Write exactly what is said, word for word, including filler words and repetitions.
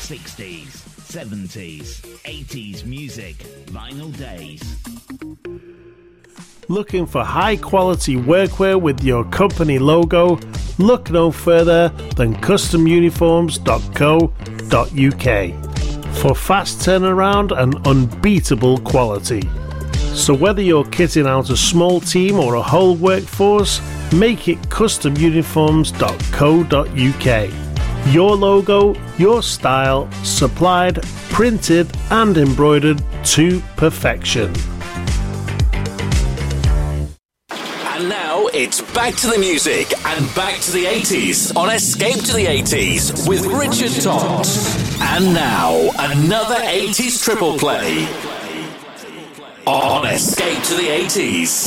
sixties, seventies, eighties music, Vinyl Days. Looking for high-quality workwear with your company logo? Look no further than custom uniforms dot co dot uk for fast turnaround and unbeatable quality. So whether you're kitting out a small team or a whole workforce, make it custom uniforms dot co dot uk. Your logo, your style, supplied, printed and embroidered to perfection. And now it's back to the music and back to the eighties on Escape to the eighties with Richard Todd. And now another eighties triple play on Escape to the eighties.